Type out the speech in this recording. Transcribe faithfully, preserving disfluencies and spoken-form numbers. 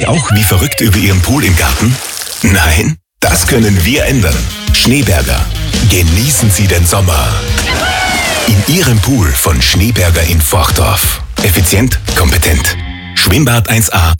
auch wie verrückt über Ihren Pool im Garten? Nein? Das können wir ändern. Schneeberger. Genießen Sie den Sommer. In Ihrem Pool von Schneeberger in Vordorf. Effizient, kompetent. Schwimmbad eins a.